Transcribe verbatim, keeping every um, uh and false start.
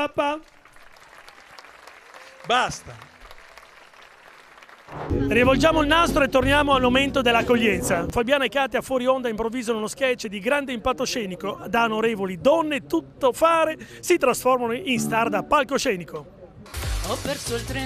Zappa. Basta. Rivolgiamo il nastro e torniamo al momento dell'accoglienza. Fabiana e Katia fuori onda improvvisano uno sketch di grande impatto scenico. Da onorevoli donne tutto fare si trasformano in star da palcoscenico. Ho perso il treno.